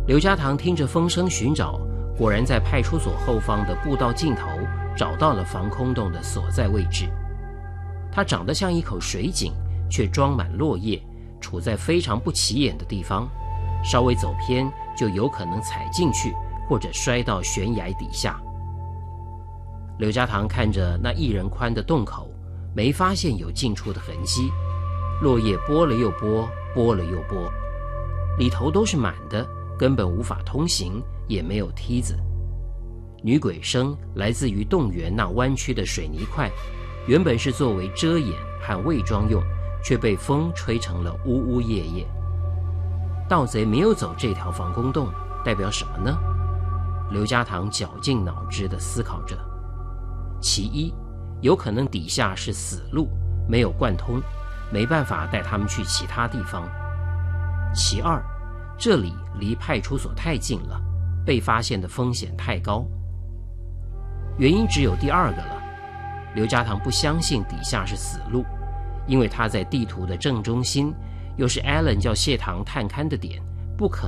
刘家堂听着风声寻找，果然在派出所后方的步道尽头找到了防空洞的所在位置。它长得像一口水井，却装满落叶，处在非常不起眼的地方，稍微走偏就有可能踩进去或者摔到悬崖底下。刘家堂看着那1人宽的洞口，没发现有进出的痕迹，落叶拨了又拨，拨了又拨，里头都是满的，根本无法通行，也没有梯子。女鬼声来自于洞源那弯曲的水泥块，原本是作为遮掩和伪装用，却被风吹成了呜呜咽咽。盗贼没有走这条防空洞，代表什么呢？刘家堂绞尽脑汁地思考着。其一，有可能底下是死路，没有贯通，没办法带他们去其他地方。其二，这里离派出所太近了，被发现的风险太高。原因只有第2个了。刘家堂不相信底下是死路，因为他在地图的正中心，又是 Allen 叫谢堂探勘的点，不可